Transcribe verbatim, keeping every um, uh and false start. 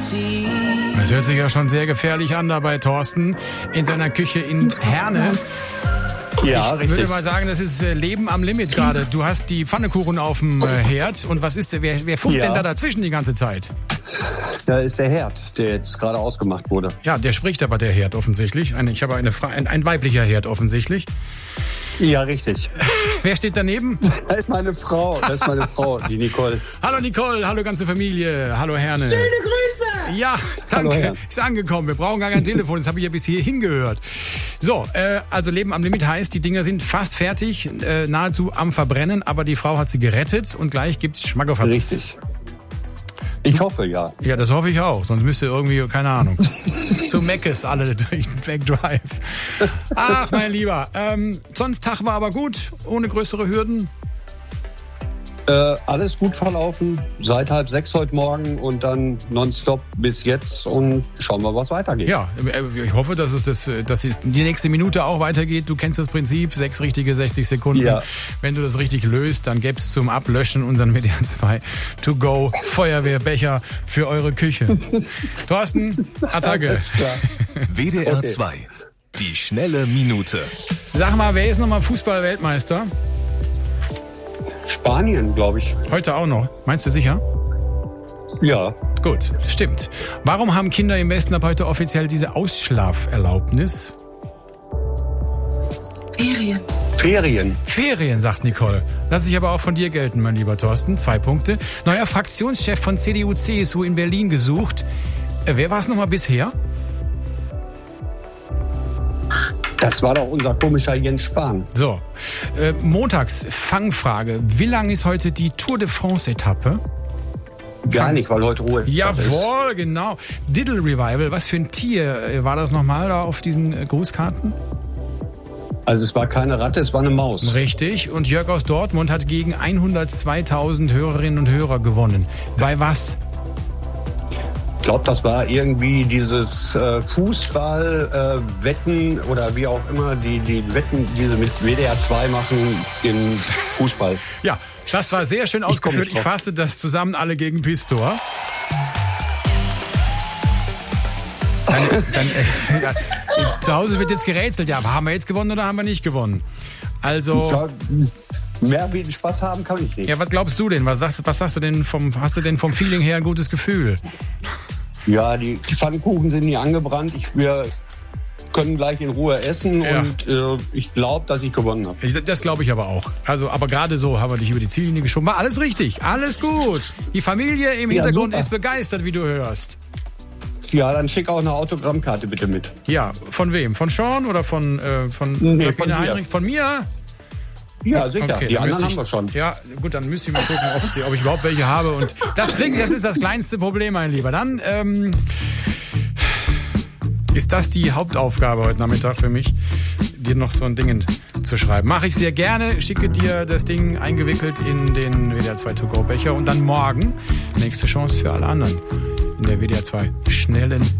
Das hört sich ja schon sehr gefährlich an da bei Thorsten in seiner Küche in Herne. Ja, ich richtig. würde mal sagen, das ist Leben am Limit gerade. Du hast die Pfannekuchen auf dem Herd und was ist, wer, wer funkt Ja. denn da dazwischen die ganze Zeit? Da ist der Herd, der jetzt gerade ausgemacht wurde. Ja, der spricht aber, der Herd offensichtlich. Eine, ich habe eine Fra- ein, ein weiblicher Herd offensichtlich. Ja, richtig. Wer steht daneben? Das ist meine Frau, das ist meine Frau, die Nicole. Hallo Nicole, hallo ganze Familie, hallo Herne. Schöne Grüße! Ja, danke. Hallo, Herr. Ist angekommen. Wir brauchen gar kein Telefon. Das habe ich ja bis hierhin gehört. So, äh, also Leben am Limit heißt, die Dinger sind fast fertig, äh, nahezu am Verbrennen, aber die Frau hat sie gerettet und gleich gibt's Schmackofatz. Richtig. Ich hoffe, ja. Ja, das hoffe ich auch. Sonst müsst ihr irgendwie, keine Ahnung, zu Meckes alle durch den McDrive. Ach, mein Lieber. Ähm, sonst Tag war aber gut, ohne größere Hürden. Äh, alles gut verlaufen, seit halb sechs heute Morgen und dann nonstop bis jetzt und schauen wir, was weitergeht. Ja, ich hoffe, dass es das, dass die nächste Minute auch weitergeht. Du kennst das Prinzip, sechs richtige sechzig Sekunden. Ja. Wenn du das richtig löst, dann gäbe es zum Ablöschen unseren W D R zwei To-Go Feuerwehrbecher für eure Küche. Thorsten, Attacke. Alles klar. W D R Okay. zwei. Die schnelle Minute. Sag mal, wer ist nochmal Fußball-Weltmeister? Spanien, glaube ich. Heute auch noch. Meinst du sicher? Ja. Gut, stimmt. Warum haben Kinder im Westen ab heute offiziell diese Ausschlaferlaubnis? Ferien. Ferien. Ferien, sagt Nicole. Lass ich aber auch von dir gelten, mein lieber Thorsten. Zwei Punkte. Neuer Fraktionschef von C D U C S U in Berlin gesucht. Äh, wer war es nochmal bisher? Das war doch unser komischer Jens Spahn. So, äh, montags Fangfrage. Wie lang ist heute die Tour de France-Etappe? Gar nicht, weil heute Ruhe ist. Jawohl, genau. Diddle Revival. Was für ein Tier äh, war das nochmal da auf diesen äh, Grußkarten? Also es war keine Ratte, es war eine Maus. Richtig. Und Jörg aus Dortmund hat gegen hundertzweitausend Hörerinnen und Hörer gewonnen. Bei was? Ich glaube, das war irgendwie dieses äh, Fußball-Wetten äh, oder wie auch immer, die, die Wetten, die sie mit W D R zwei machen im Fußball. Ja, das war sehr schön ausgeführt. nicht Ich drauf. fasse das zusammen, alle gegen Pistor. Dann, dann, äh, ja, zu Hause wird jetzt gerätselt. Ja, aber haben wir jetzt gewonnen oder haben wir nicht gewonnen? Also, Ich glaub, mehr wie Spaß haben kann ich nicht. ja, was glaubst du denn? Was sagst, was sagst du denn vom, hast du denn vom Feeling her ein gutes Gefühl? Ja, die, die Pfannkuchen sind nie angebrannt. Ich, wir können gleich in Ruhe essen Ja. und äh, ich glaube, dass ich gewonnen habe. Ich, das glaube ich aber auch. Also, aber gerade so haben wir dich über die Ziellinie geschoben. War alles richtig, alles gut. Die Familie im Ja, Hintergrund super. ist begeistert, wie du hörst. Ja, dann schick auch eine Autogrammkarte bitte mit. Ja, von wem? Von Sean oder von, äh, von Nee, Sabine von mir. Heinrich? Von mir? Ja, sicher. Okay, die dann anderen müsste haben ich, wir schon. Ja, gut, dann müsste ich mal gucken, ob, die, ob ich überhaupt welche habe. Und das kriegen, das ist das kleinste Problem, mein Lieber. Dann ähm, ist das die Hauptaufgabe heute Nachmittag für mich, dir noch so ein Ding zu schreiben. Mache ich sehr gerne. Schicke dir das Ding eingewickelt in den W D R zwei To-Go-Becher und dann morgen nächste Chance für alle anderen in der W D R zwei schnellen